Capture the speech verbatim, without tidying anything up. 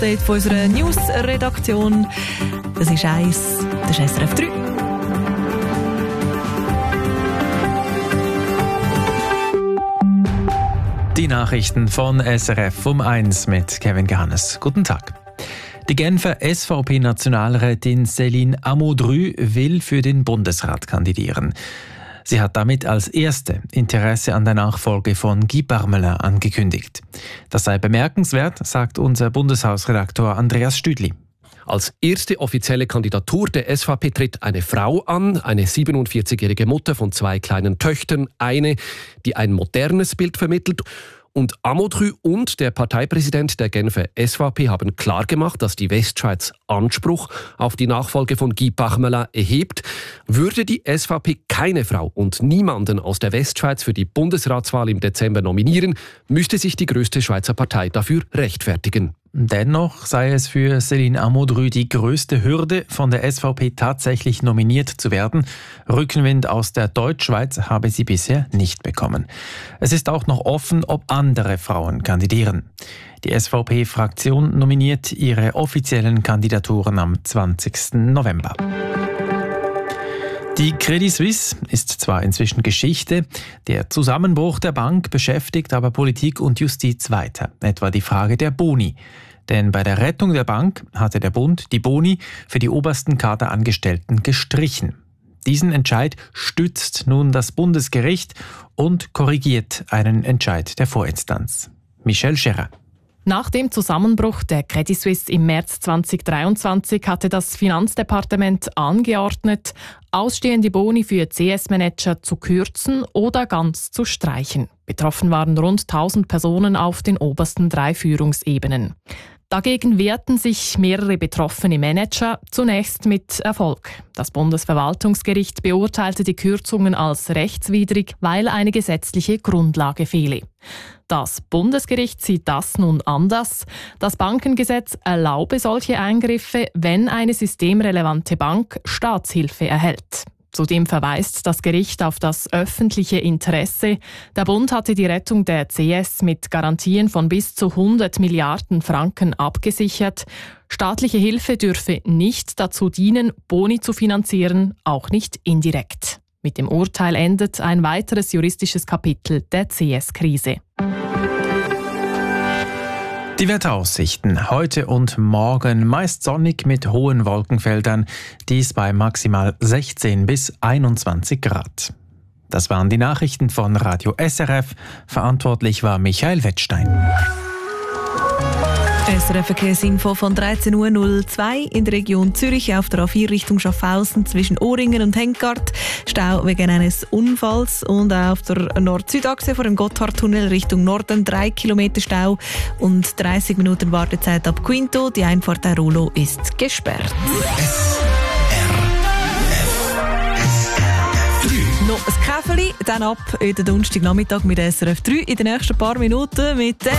Update von unserer News-Redaktion. Das ist eins, das ist S R F drei. Die Nachrichten von S R F um eins mit Kevin Gahannes. Guten Tag. Die Genfer S V P-Nationalrätin Céline Amodru will für den Bundesrat kandidieren. Sie hat damit als erste Interesse an der Nachfolge von Guy Parmelin angekündigt. Das sei bemerkenswert, sagt unser Bundeshausredaktor Andreas Stüdli. Als erste offizielle Kandidatur der S V P tritt eine Frau an, eine siebenundvierzigjährige Mutter von zwei kleinen Töchtern, eine, die ein modernes Bild vermittelt. Und Amodru und der Parteipräsident der Genfer S V P haben klargemacht, dass die Westschweiz Anspruch auf die Nachfolge von Guy Parmelin erhebt. Würde die S V P keine Frau und niemanden aus der Westschweiz für die Bundesratswahl im Dezember nominieren, müsste sich die grösste Schweizer Partei dafür rechtfertigen. Dennoch sei es für Céline Amodru die grösste Hürde, von der S V P tatsächlich nominiert zu werden. Rückenwind aus der Deutschschweiz habe sie bisher nicht bekommen. Es ist auch noch offen, ob andere Frauen kandidieren. Die S V P-Fraktion nominiert ihre offiziellen Kandidaturen am zwanzigsten November. Die Credit Suisse ist zwar inzwischen Geschichte, der Zusammenbruch der Bank beschäftigt aber Politik und Justiz weiter, etwa die Frage der Boni. Denn bei der Rettung der Bank hatte der Bund die Boni für die obersten Kaderangestellten gestrichen. Diesen Entscheid stützt nun das Bundesgericht und korrigiert einen Entscheid der Vorinstanz. Michelle Scherer. Nach dem Zusammenbruch der Credit Suisse im März zweitausenddreiundzwanzig hatte das Finanzdepartement angeordnet, ausstehende Boni für C S-Manager zu kürzen oder ganz zu streichen. Betroffen waren rund tausend Personen auf den obersten drei Führungsebenen. Dagegen wehrten sich mehrere betroffene Manager, zunächst mit Erfolg. Das Bundesverwaltungsgericht beurteilte die Kürzungen als rechtswidrig, weil eine gesetzliche Grundlage fehle. Das Bundesgericht sieht das nun anders. Das Bankengesetz erlaube solche Eingriffe, wenn eine systemrelevante Bank Staatshilfe erhält. Zudem verweist das Gericht auf das öffentliche Interesse. Der Bund hatte die Rettung der C S mit Garantien von bis zu hundert Milliarden Franken abgesichert. Staatliche Hilfe dürfe nicht dazu dienen, Boni zu finanzieren, auch nicht indirekt. Mit dem Urteil endet ein weiteres juristisches Kapitel der C S-Krise. Die Wetteraussichten heute und morgen meist sonnig mit hohen Wolkenfeldern, dies bei maximal sechzehn bis einundzwanzig Grad. Das waren die Nachrichten von Radio S R F. Verantwortlich war Michael Wettstein. S R F-Verkehrsinfo von dreizehn Uhr null zwei in der Region Zürich auf der A vier Richtung Schaffhausen zwischen Ohringen und Henkart. Stau wegen eines Unfalls und auf der Nord-Süd-Achse vor dem Gotthardtunnel Richtung Norden drei Kilometer Stau und dreißig Minuten Wartezeit ab Quinto. Die Einfahrt der Rolo ist gesperrt. S R F Noch ein Käferli, dann ab in den Donnerstagnachmittag mit S R F drei in den nächsten paar Minuten mit